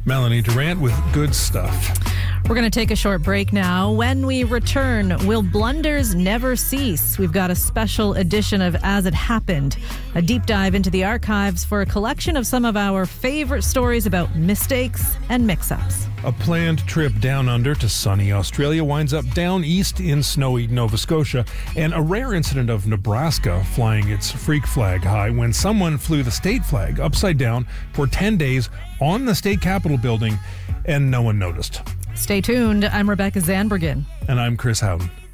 Melanie Durant with good stuff. We're going to take a short break now. When we return, will blunders never cease? We've got a special edition of As It Happened, a deep dive into the archives for a collection of some of our favorite stories about mistakes and mix-ups. A planned trip down under to sunny Australia winds up down east in snowy Nova Scotia, and a rare incident of Nebraska flying its freak flag high when someone flew the state flag upside down for 10 days on the state capitol building and no one noticed. Stay tuned. I'm Rebecca Zandbergen. And I'm Chris Howden.